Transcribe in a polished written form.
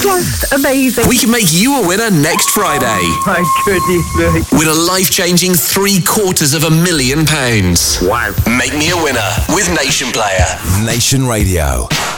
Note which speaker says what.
Speaker 1: Just amazing.
Speaker 2: We can make you a winner next Friday.
Speaker 1: Oh, my goodness me.
Speaker 2: Win a life-changing £750,000.
Speaker 1: Wow.
Speaker 2: Make me a winner with Nation Player.
Speaker 3: Nation Radio.